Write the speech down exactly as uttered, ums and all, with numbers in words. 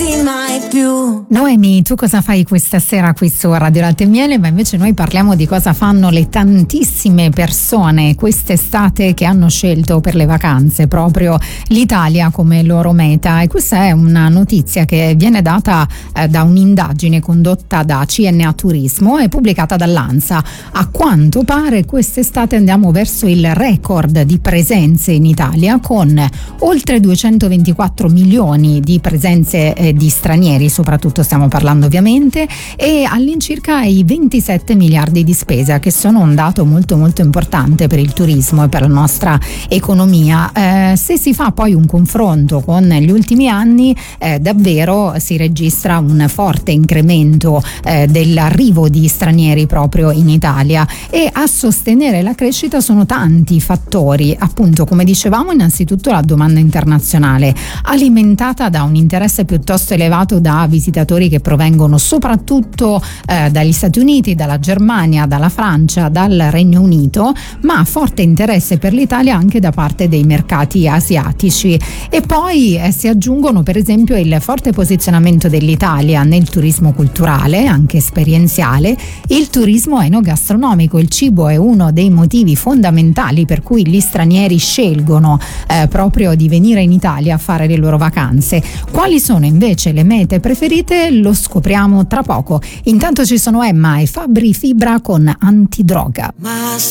lasciarti mai più. Noemi, tu cosa fai questa sera qui su Radio Latte e Miele? Ma invece noi parliamo di cosa fanno le tantissime persone quest'estate che hanno scelto per le vacanze proprio l'Italia come loro meta, e questa è una notizia che viene data eh, da un'indagine condotta da C N A Turismo e pubblicata dall'ANSA. A quanto pare quest'estate andiamo verso il record di presenze in Italia, con oltre duecentoventiquattro milioni di presenze eh, di stranieri, soprattutto stiamo parlando ovviamente, e all'incirca i ventisette miliardi di spesa, che sono un dato molto molto importante per il turismo e per la nostra economia. Eh, se si fa poi un confronto con gli ultimi anni, eh, davvero si registra un forte incremento eh, dell'arrivo di stranieri proprio in Italia, e a sostenere la crescita sono tanti fattori, appunto come dicevamo, innanzitutto la domanda internazionale, alimentata da un interesse piuttosto elevato da visitatori che provengono soprattutto eh, dagli Stati Uniti, dalla Germania, dalla Francia, dal Regno Unito, ma forte interesse per l'Italia anche da parte dei mercati asiatici. E poi eh, si aggiungono per esempio il forte posizionamento dell'Italia nel turismo culturale, anche esperienziale, il turismo enogastronomico. Il cibo è uno dei motivi fondamentali per cui gli stranieri scelgono eh, proprio di venire in Italia a fare le loro vacanze. Quali sono invece le mete preferite? Lo scopriamo tra poco. Intanto ci sono Emma e Fabri Fibra con Antidroga. Ma